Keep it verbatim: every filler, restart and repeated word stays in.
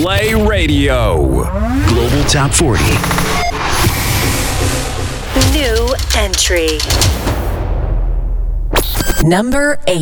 Play Radio. Global Top forty. New entry. Number eight.